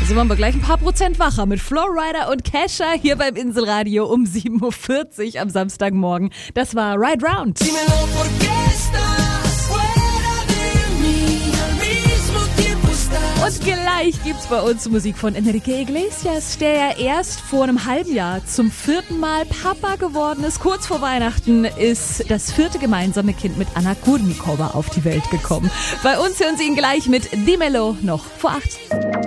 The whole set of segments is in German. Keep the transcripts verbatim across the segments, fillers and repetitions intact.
Also machen wir gleich ein paar Prozent wacher mit Flowrider und Kesha hier beim Inselradio um sieben Uhr vierzig am Samstagmorgen. Das war Ride Round. Und gleich gibt's bei uns Musik von Enrique Iglesias, der ja erst vor einem halben Jahr zum vierten Mal Papa geworden ist. Kurz vor Weihnachten ist das vierte gemeinsame Kind mit Anna Kurnikova auf die Welt gekommen. Bei uns hören Sie ihn gleich mit Dímelo noch vor acht.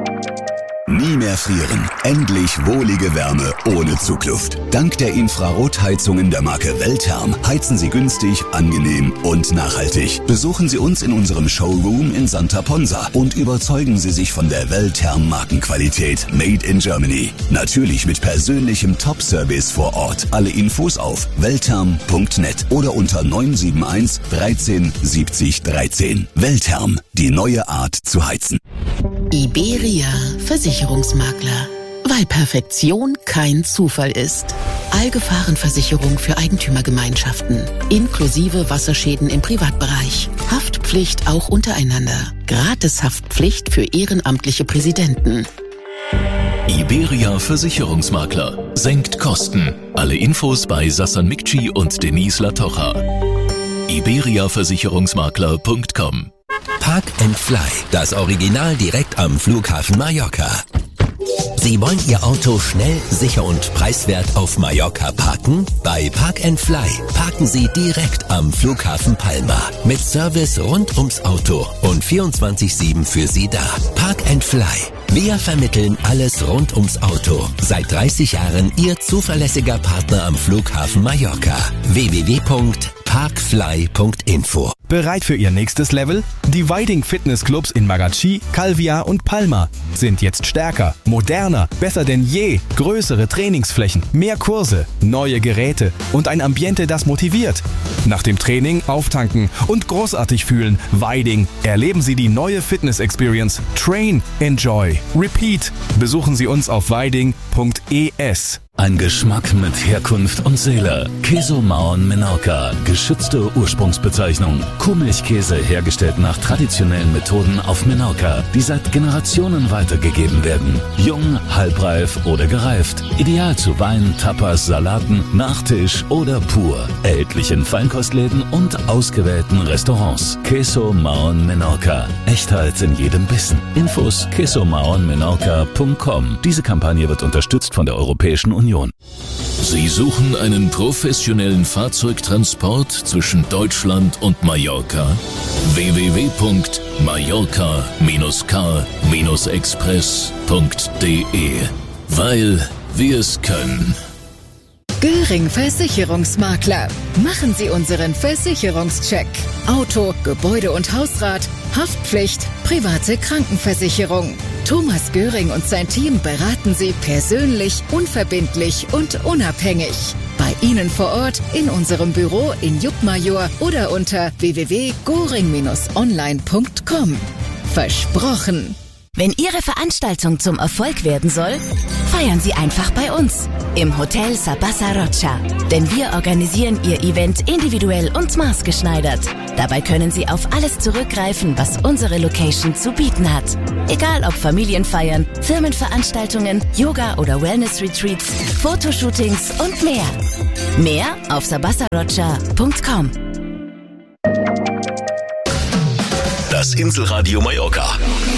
Nie mehr frieren. Endlich wohlige Wärme ohne Zugluft. Dank der Infrarotheizungen der Marke Weltherm heizen Sie günstig, angenehm und nachhaltig. Besuchen Sie uns in unserem Showroom in Santa Ponsa und überzeugen Sie sich von der Weltherm Markenqualität Made in Germany. Natürlich mit persönlichem Top-Service vor Ort. Alle Infos auf weltherm punkt net oder unter neun sieben eins dreizehn siebzig dreizehn. Weltherm, die neue Art zu heizen. Iberia Versicherungsmakler. Weil Perfektion kein Zufall ist. Allgefahrenversicherung für Eigentümergemeinschaften. Inklusive Wasserschäden im Privatbereich. Haftpflicht auch untereinander. Gratis Haftpflicht für ehrenamtliche Präsidenten. Iberia Versicherungsmakler. Senkt Kosten. Alle Infos bei Sassan Mikci und Denise Latocha. iberia versicherungsmakler punkt com. Park and Fly, das Original direkt am Flughafen Mallorca. Sie wollen Ihr Auto schnell, sicher und preiswert auf Mallorca parken? Bei Park and Fly parken Sie direkt am Flughafen Palma. Mit Service rund ums Auto und vierundzwanzig sieben für Sie da. Park and Fly. Wir vermitteln alles rund ums Auto. Seit dreißig Jahren Ihr zuverlässiger Partner am Flughafen Mallorca. w w w punkt parkfly punkt info. Bereit für Ihr nächstes Level? Die Weiding Fitnessclubs in Magachi, Calvia und Palma sind jetzt stärker, moderner, besser denn je, größere Trainingsflächen, mehr Kurse, neue Geräte und ein Ambiente, das motiviert. Nach dem Training auftanken und großartig fühlen. Weiding. Erleben Sie die neue Fitness-Experience. Train, Enjoy, Repeat. Besuchen Sie uns auf weiding punkt e s. Ein Geschmack mit Herkunft und Seele. Queso Mauern Menorca, geschützte Ursprungsbezeichnung. Kuhmilchkäse hergestellt nach traditionellen Methoden auf Menorca, die seit Generationen weitergegeben werden. Jung, halbreif oder gereift. Ideal zu Wein, Tapas, Salaten, Nachtisch oder pur. Erhältlich in Feinkostläden und ausgewählten Restaurants. Queso Mauern Menorca. Echtheit in jedem Bissen. Infos queso mauern menorca punkt com. Diese Kampagne wird unterstützt von der Europäischen Union. Sie suchen einen professionellen Fahrzeugtransport zwischen Deutschland und Mallorca? w w w punkt mallorca dash car express punkt d e. Weil wir es können. Göring Versicherungsmakler. Machen Sie unseren Versicherungscheck. Auto, Gebäude- und Hausrat, Haftpflicht, private Krankenversicherung. Thomas Göring und sein Team beraten Sie persönlich, unverbindlich und unabhängig. Bei Ihnen vor Ort, in unserem Büro in Juppmajor oder unter w w w punkt goring dash online punkt com. Versprochen! Wenn Ihre Veranstaltung zum Erfolg werden soll, feiern Sie einfach bei uns im Hotel Sabasa Rocha. Denn wir organisieren Ihr Event individuell und maßgeschneidert. Dabei können Sie auf alles zurückgreifen, was unsere Location zu bieten hat. Egal ob Familienfeiern, Firmenveranstaltungen, Yoga- oder Wellness-Retreats, Fotoshootings und mehr. Mehr auf sabasa rocha punkt com. Das Inselradio Mallorca.